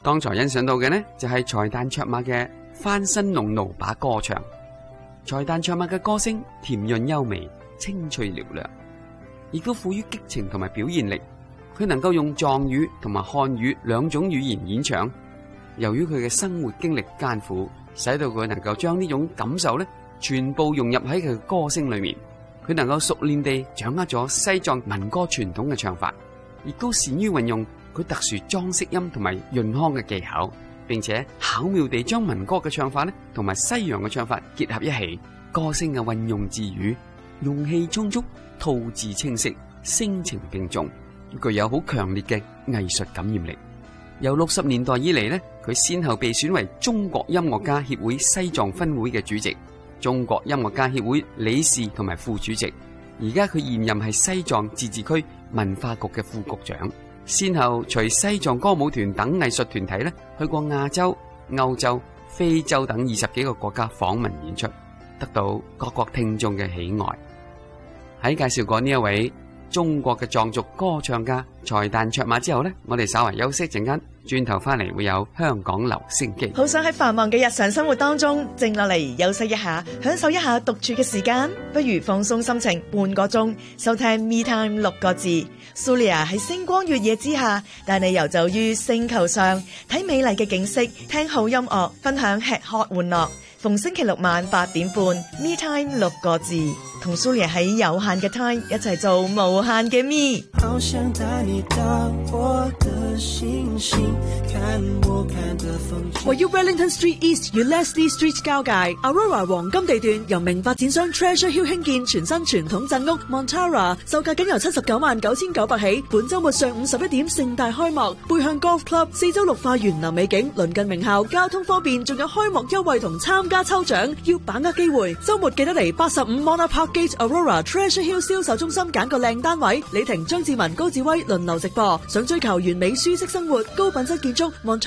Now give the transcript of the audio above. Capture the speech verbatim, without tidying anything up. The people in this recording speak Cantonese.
剛才欣賞到嘅呢，就係財誕卓瑪嘅翻身農奴把歌唱。財誕卓瑪嘅歌聲甜潤優美、清脆嘹亮，亦都富於激情同埋表現力。佢能夠用藏語同埋漢語兩種語言演唱。由於佢嘅生活經歷艱苦，使到佢能夠將呢種感受呢全部融入喺佢嘅歌聲裏面。佢能夠熟練地掌握咗西藏民歌傳統嘅唱法，亦都善於運用佢特殊裝飾音同埋潤腔嘅技巧，並且巧妙地將民歌嘅唱法呢同埋西洋嘅唱法結合一起。歌聲嘅運用自如，用氣充足，吐字清晰，聲情並重，具有好強烈嘅藝術感染力。由六十年代以嚟呢，佢先後被選為中國音樂家協會西藏分會嘅主席、中國音樂家協會理事同埋副主席。而家佢現任係西藏自治區文化局嘅副局長，先後隨西藏歌舞團等藝術團體呢去過亞洲、歐洲、非洲等二十幾個國家訪問演出，得到各國聽眾嘅喜愛。喺介紹過呢一位中國嘅藏族歌唱家財誕卓瑪之後呢，我哋稍為休息陣間，轉頭翻嚟會有香港留聲機。 好想喺繁忙嘅日常生活當中靜落嚟休息一下，享受一下獨處嘅時間，不如放鬆心情半個鐘，收聽 Me Time 六個字。Sulia 喺星光月夜之下，帶你遊走於星球上，睇美麗嘅景色，聽好音樂，分享吃喝玩樂。逢星期六晚八點半 Me Time 六個字，同 Sulia 喺有限嘅 time 一齊做無限嘅 Me。 好想帶你到我的星星，看我看的風景。 位於 Wellington Street East 與 Leslie Street 交界 Aurora 黃金地段，由名發展商 Treasure Hill 興建全新傳統鎮屋 Montara， 售價僅由七十九萬九千九百起。本周末上午十一點盛大開幕，背向 Golf Club， 四周綠化園林美景，鄰近名校，交通方便，仲有開幕優惠同參加抽獎，要把握機會。周末記得嚟八十五 Mona Park Gate Aurora Treasure Hill 銷售中心揀個靚單位。李婷、張志文、高志威輪流直播，想追求完美舒適生活、高品質建築。